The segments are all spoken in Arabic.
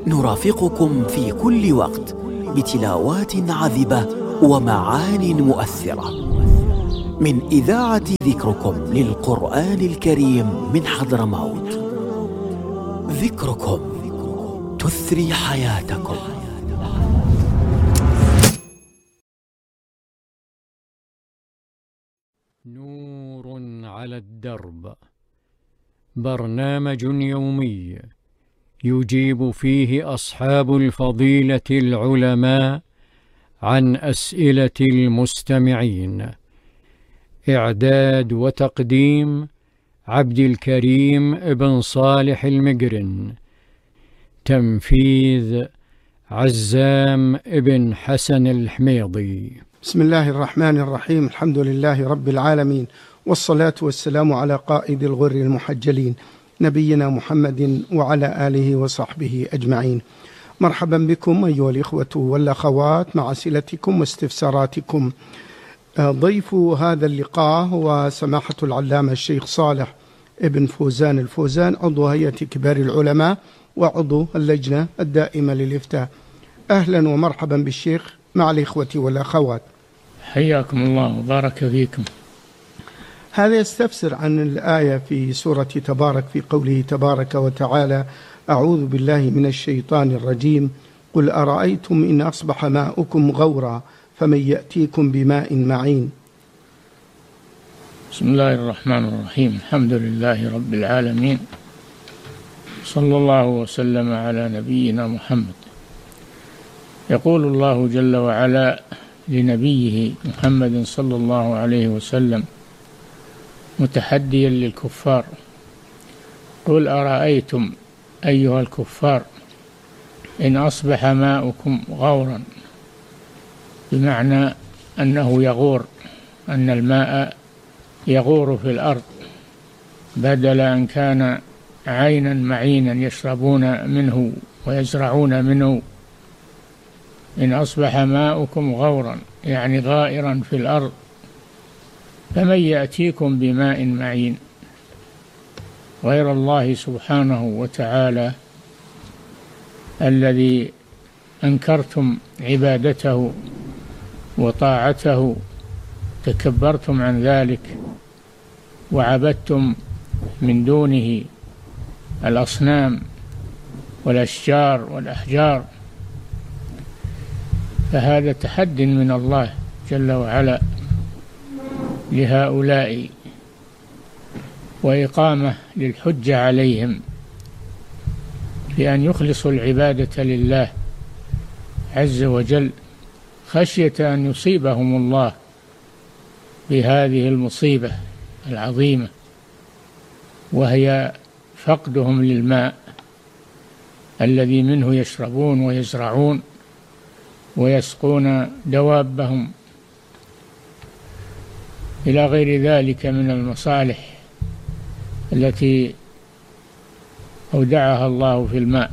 نرافقكم في كل وقت بتلاوات عذبة ومعان مؤثرة من إذاعة ذكركم للقرآن الكريم من حضرموت. ذكركم تثري حياتكم. نور على الدرب، برنامج يومي يجيب فيه أصحاب الفضيلة العلماء عن أسئلة المستمعين. إعداد وتقديم عبد الكريم بن صالح المقرن. تنفيذ عزام بن حسن الحميضي. بسم الله الرحمن الرحيم. الحمد لله رب العالمين، والصلاة والسلام على قائد الغر المحجلين نبينا محمد وعلى آله وصحبه أجمعين. مرحبا بكم أيها الإخوة والأخوات مع أسئلتكم واستفساراتكم. ضيف هذا اللقاء هو سماحة العلامة الشيخ صالح ابن فوزان الفوزان، عضو هيئة كبار العلماء وعضو اللجنة الدائمة للإفتاء. أهلا ومرحبا بالشيخ مع الإخوة والأخوات. حياكم الله وبارك فيكم. هذا يستفسر عن الآية في سورة تبارك في قوله تبارك وتعالى: أعوذ بالله من الشيطان الرجيم، قل أرأيتم إن أصبح ماؤكم غورا فمن يأتيكم بماء معين. بسم الله الرحمن الرحيم. الحمد لله رب العالمين، صلى الله وسلم على نبينا محمد. يقول الله جل وعلا لنبيه محمد صلى الله عليه وسلم متحديا للكفار: قل أرأيتم أيها الكفار إن أصبح ماؤكم غورا، بمعنى أنه يغور، أن الماء يغور في الأرض، بدل أن كان عينا معينا يشربون منه ويزرعون منه. إن أصبح ماؤكم غورا يعني غائرا في الأرض، فمن يأتيكم بماء معين غير الله سبحانه وتعالى الذي أنكرتم عبادته وطاعته، تكبرتم عن ذلك وعبدتم من دونه الأصنام والأشجار والأحجار. فهذا تحد من الله جل وعلا لهؤلاء، وإقامة للحجة عليهم بأن يخلصوا العبادة لله عز وجل، خشية أن يصيبهم الله بهذه المصيبة العظيمة، وهي فقدهم للماء الذي منه يشربون ويزرعون ويسقون دوابهم، إلى غير ذلك من المصالح التي أودعها الله في الماء.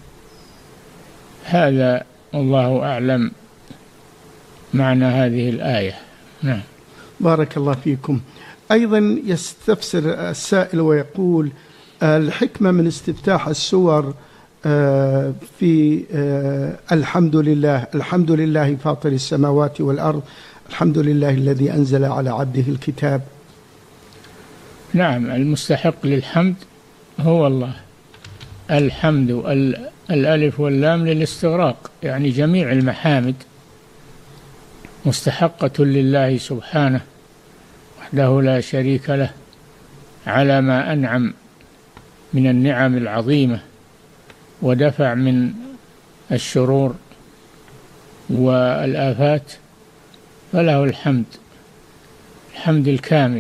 هذا والله أعلم معنى هذه الآية. نعم. بارك الله فيكم. أيضا يستفسر السائل ويقول: الحكمة من استفتاح السور في الحمد لله، الحمد لله فاطر السماوات والأرض، الحمد لله الذي أنزل على عبده الكتاب. نعم، المستحق للحمد هو الله. الحمد الألف واللام للاستغراق، يعني جميع المحامد مستحقة لله سبحانه وحده لا شريك له على ما أنعم من النعم العظيمة ودفع من الشرور والآفات، فله الحمد، الحمد الكامل.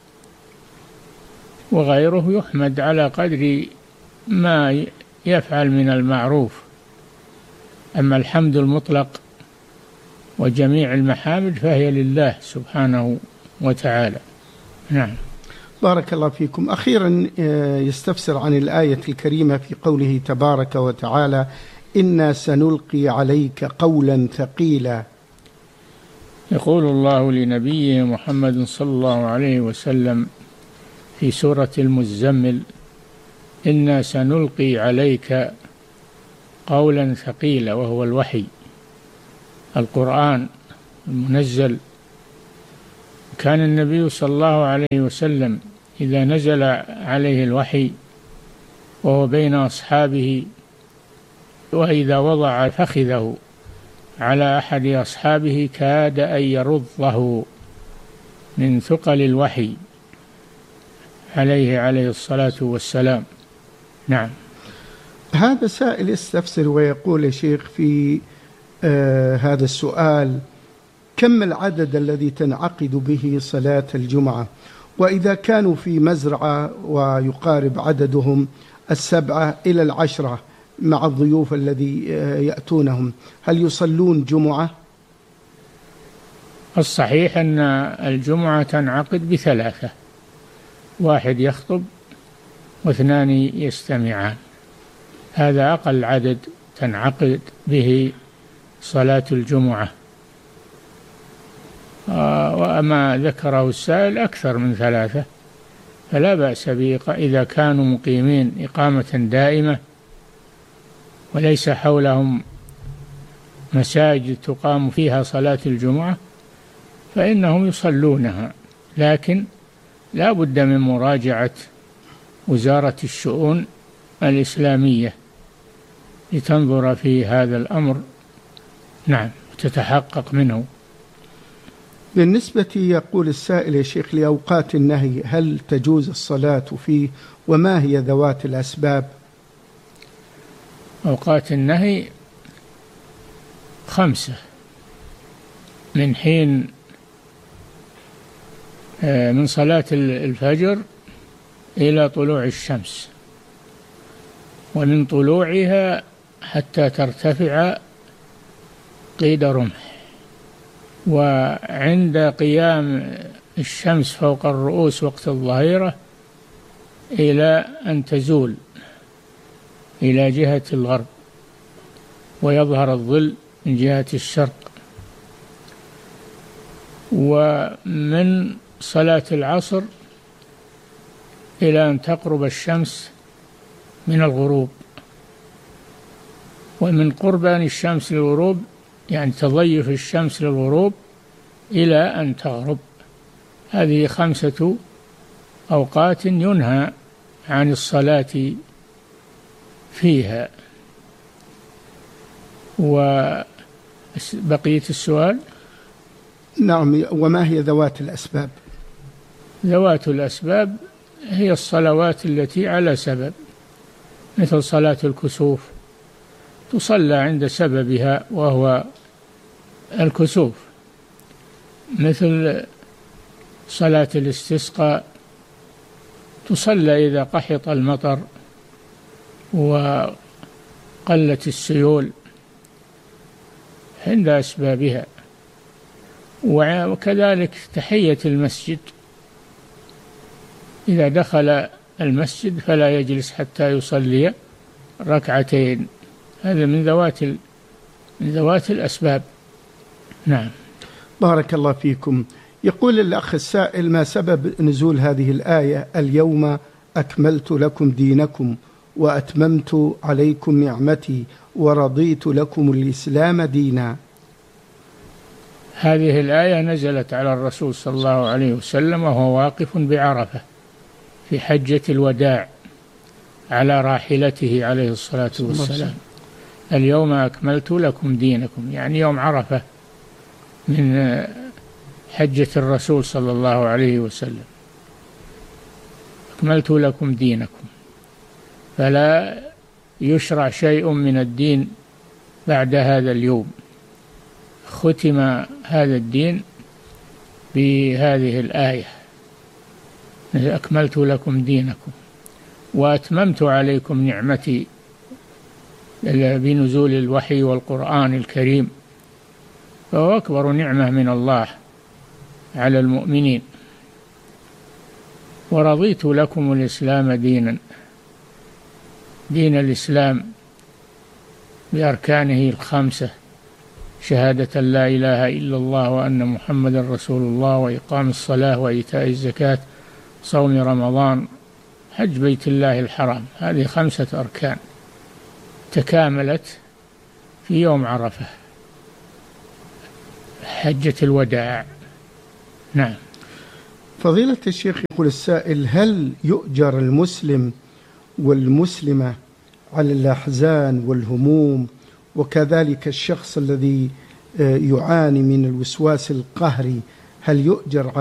وغيره يحمد على قدر ما يفعل من المعروف. أما الحمد المطلق وجميع المحامد فهي لله سبحانه وتعالى. نعم. بارك الله فيكم. أخيرا يستفسر عن الآية الكريمة في قوله تبارك وتعالى: إنا سنلقي عليك قولا ثقيلا. يقول الله لنبيه محمد صلى الله عليه وسلم في سورة المزمل: إنا سنلقي عليك قولا ثقيلا وهو الوحي، القرآن المنزل. كان النبي صلى الله عليه وسلم إذا نزل عليه الوحي وهو بين أصحابه، وإذا وضع فخذه على أحد أصحابه كاد أن يرضه من ثقل الوحي عليه الصلاة والسلام. نعم. هذا سائل يستفسر ويقول يا شيخ في هذا السؤال: كم العدد الذي تنعقد به صلاة الجمعة؟ وإذا كانوا في مزرعة ويقارب عددهم 7 إلى 10 مع الضيوف الذي يأتونهم، هل يصلون جمعة؟ الصحيح أن الجمعة تنعقد ب3، واحد يخطب واثنان يستمعان، هذا أقل عدد تنعقد به صلاة الجمعة. وما ذكره السائل أكثر من 3 فلا بأس به إذا كانوا مقيمين إقامة دائمة وليس حولهم مساجد تقام فيها صلاة الجمعة فإنهم يصلونها، لكن لا بد من مراجعة وزارة الشؤون الإسلامية لتنظر في هذا الأمر. نعم، تتحقق منه. بالنسبة يقول السائل يا شيخ لأوقات النهي، هل تجوز الصلاة فيه وما هي ذوات الأسباب؟ أوقات النهي 5: من حين من صلاة الفجر إلى طلوع الشمس، ومن طلوعها حتى ترتفع قيد رمح، وعند قيام الشمس فوق الرؤوس وقت الظهيرة إلى أن تزول إلى جهة الغرب ويظهر الظل من جهة الشرق، ومن صلاة العصر إلى أن تقرب الشمس من الغروب، ومن قربان الشمس للغروب يعني تضيف الشمس للغروب إلى أن تغرب. هذه 5 أوقات ينهى عن الصلاة فيها. وبقية السؤال؟ نعم، وما هي ذوات الأسباب؟ ذوات الأسباب هي الصلوات التي على سبب، مثل صلاة الكسوف تصلى عند سببها وهو الكسوف، مثل صلاة الاستسقاء تصلى إذا قحط المطر وقلت السيول عند أسبابها. وكذلك تحية المسجد، إذا دخل المسجد فلا يجلس حتى يصلي 2 هذا من ذوات الأسباب. نعم. بارك الله فيكم. يقول الأخ السائل: ما سبب نزول هذه الآية: اليوم أكملت لكم دينكم وأتممت عليكم نعمتي ورضيت لكم الإسلام دينا؟ هذه الآية نزلت على الرسول صلى الله عليه وسلم وهو واقف بعرفة في حجة الوداع على راحلته عليه الصلاة والسلام. اليوم أكملت لكم دينكم، يعني يوم عرفة من حجة الرسول صلى الله عليه وسلم. أكملت لكم دينكم، فلا يشرع شيء من الدين بعد هذا اليوم. ختم هذا الدين بهذه الآية: أكملت لكم دينكم وأتممت عليكم نعمتي، بنزول الوحي والقرآن الكريم، فهو أكبر نعمة من الله على المؤمنين. ورضيت لكم الإسلام دينا، دين الإسلام بأركانه 5: شهادة لا إله إلا الله وأن محمدا رسول الله، وإقام الصلاة، وإيتاء الزكاة، صوم رمضان، حج بيت الله الحرام. هذه 5 أركان تكاملت في يوم عرفة، حجة الوداع. نعم. فضيلة الشيخ، يقول السائل: هل يؤجر المسلم والمسلمة على الأحزان والهموم، وكذلك الشخص الذي يعاني من الوسواس القهري، هل يؤجر على